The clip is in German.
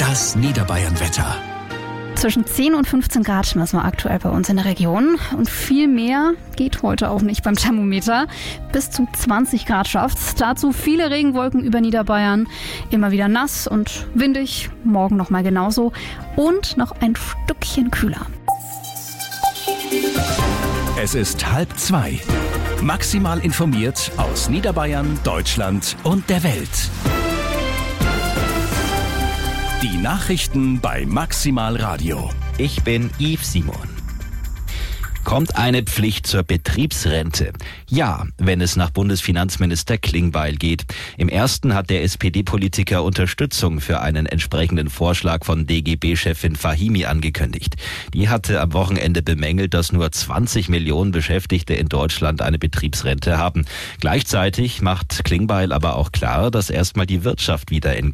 Das Niederbayern-Wetter. Zwischen 10 und 15 Grad messen wir aktuell bei uns in der Region. Und viel mehr geht heute auch nicht beim Thermometer. Bis zu 20 Grad schafft's. Dazu viele Regenwolken über Niederbayern. Immer wieder nass und windig. Morgen nochmal genauso. Und noch ein Stückchen kühler. Es ist 1:30. Maximal informiert aus Niederbayern, Deutschland und der Welt. Die Nachrichten bei Maximal Radio. Ich bin Yves Simon. Kommt eine Pflicht zur Betriebsrente? Ja, wenn es nach Bundesfinanzminister Klingbeil geht. Im ersten hat der SPD-Politiker Unterstützung für einen entsprechenden Vorschlag von DGB-Chefin Fahimi angekündigt. Die hatte am Wochenende bemängelt, dass nur 20 Millionen Beschäftigte in Deutschland eine Betriebsrente haben. Gleichzeitig macht Klingbeil aber auch klar, dass erstmal die Wirtschaft wieder in